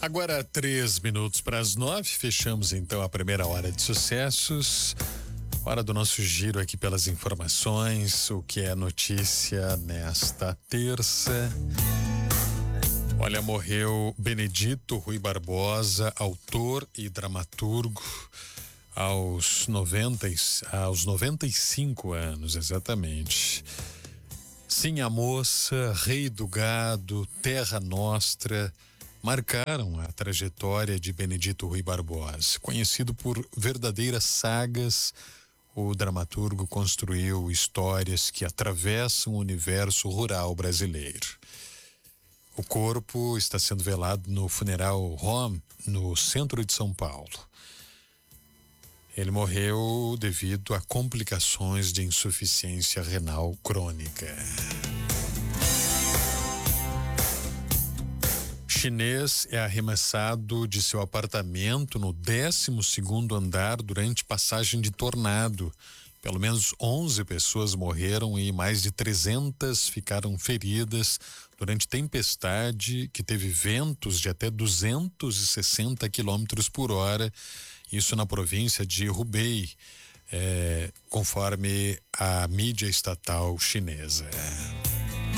Agora 3 minutos para as 9, fechamos então a primeira hora de sucessos. Hora do nosso giro aqui pelas informações, o que é notícia nesta terça. Olha, morreu Benedito Rui Barbosa, autor e dramaturgo, aos 95 anos, exatamente. Sim, a Moça, Rei do Gado, Terra Nostra marcaram a trajetória de Benedito Rui Barbosa. Conhecido por verdadeiras sagas, o dramaturgo construiu histórias que atravessam o universo rural brasileiro. O corpo está sendo velado no Funeral Home, no centro de São Paulo. Ele morreu devido a complicações de insuficiência renal crônica. Chinês é arremessado de seu apartamento no 12º andar durante passagem de tornado. Pelo menos 11 pessoas morreram e mais de 300 ficaram feridas durante tempestade que teve ventos de até 260 quilômetros por hora, isso na província de Hubei, conforme a mídia estatal chinesa.